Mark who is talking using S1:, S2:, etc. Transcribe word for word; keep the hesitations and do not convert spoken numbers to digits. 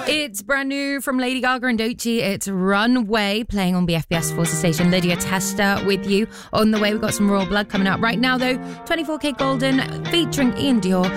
S1: It's brand new from Lady Gaga and Doechii. It's Runway, playing on B F B S Forces Station. Lydia Testa with you. On the way, we've got some Royal Blood coming out right now, though. twenty-four K Golden featuring Ian Dior.